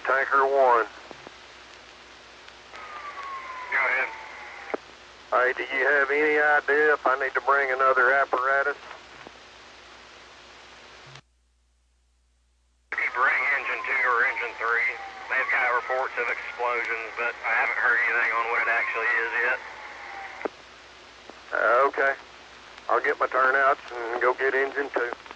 Tanker 1. Go ahead. Hey, do you have any idea if I need to bring another apparatus? If you bring engine 2 or engine 3, they've got reports of explosions, but I haven't heard anything on what it actually is yet. Okay. I'll get my turnouts and go get engine 2.